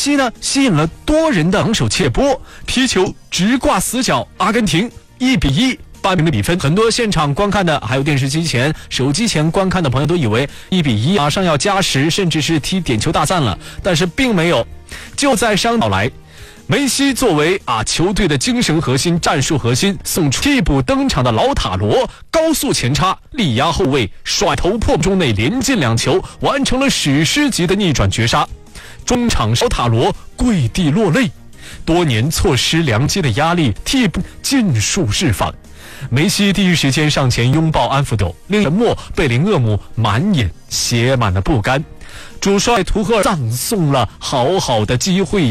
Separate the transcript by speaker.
Speaker 1: 西呢吸引了多人的防守切波，踢球直挂死角，阿根廷1-1扳平的比分。很多现场观看的，还有电视机前、手机前观看的朋友都以为1-1马上要加时，甚至是踢点球大战了，但是并没有。就在商讨来，梅西作为球队的精神核心、战术核心，送出替补登场的老塔罗高速前插，力压后卫，甩头破中内连进2球，完成了史诗级的逆转绝杀。中场老塔罗跪地落泪，多年错失良机的压力替补尽数释放。梅西第一时间上前拥抱安抚斗，令沉默贝林厄姆满眼写满了不甘。主帅图赫尔葬送了好好的机会。